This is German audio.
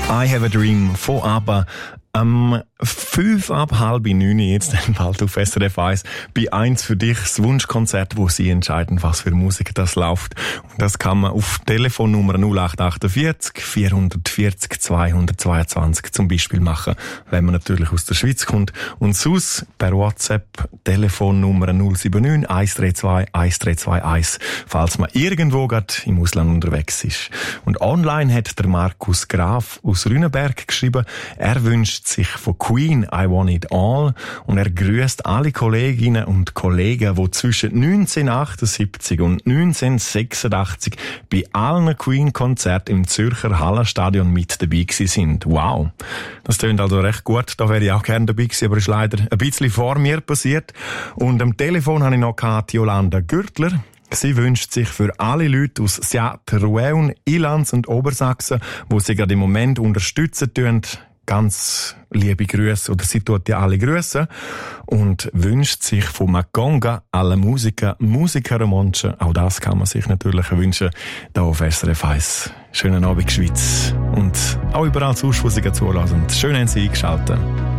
I Have a Dream von ABBA. 5 ab 8:30 jetzt dann bald auf SRF 1 bei 1 für dich das Wunschkonzert, wo Sie entscheiden, was für Musik das läuft. Und das kann man auf Telefonnummer 0848 440 222 zum Beispiel machen, wenn man natürlich aus der Schweiz kommt. Und sonst per WhatsApp Telefonnummer 079 132 1321, falls man irgendwo gerade im Ausland unterwegs ist. Und online hat der Markus Graf aus Rüneberg geschrieben, er wünscht sich von Queen I Want It All und er grüßt alle Kolleginnen und Kollegen, die zwischen 1978 und 1986 bei allen Queen-Konzerten im Zürcher Hallenstadion mit dabei sind. Wow, das tönt also recht gut. Da wäre ich auch gerne dabei gewesen, aber ist leider ein bisschen vor mir passiert. Und am Telefon habe ich noch Yolanda Gürtler. Sie wünscht sich für alle Leute aus Seattle, Rueun, Ilanz und Obersachsen, wo sie gerade im Moment unterstützen tun, ganz liebe Grüße, oder sie tut ja alle Grüße und wünscht sich von Makonga alle Musiker und Menschen. Auch das kann man sich natürlich wünschen, da auf SRF 1. Schönen Abend, Schweiz. Und auch überall sonst, wo Sie zulassen. Schön haben Sie eingeschaltet.